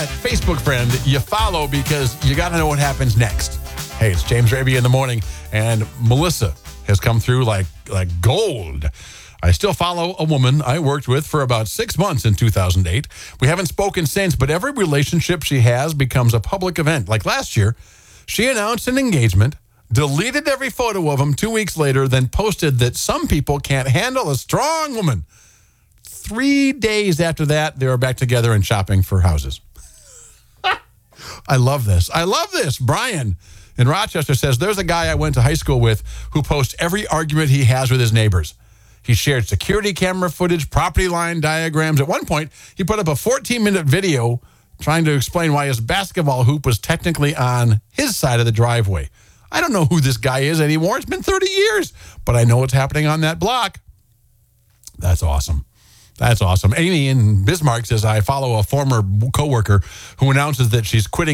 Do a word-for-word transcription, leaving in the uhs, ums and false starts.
that Facebook friend you follow because you got to know what happens next. Hey, it's James Raby in the morning, and Melissa has come through like like gold. I still follow a woman I worked with for about six months in two thousand eight. We haven't spoken since, but every relationship she has becomes a public event. Like last year, she announced an engagement, deleted every photo of him two weeks later, then posted that some people can't handle a strong woman. Three days after that, they were back together and shopping for houses. I love this. I love this. Brian in Rochester says, there's a guy I went to high school with who posts every argument he has with his neighbors. He shared security camera footage, property line diagrams. At one point, he put up a fourteen-minute video trying to explain why his basketball hoop was technically on his side of the driveway. I don't know who this guy is anymore. It's been thirty years, but I know what's happening on that block. That's awesome. That's awesome. Amy in Bismarck says, I follow a former coworker who announces that she's quitting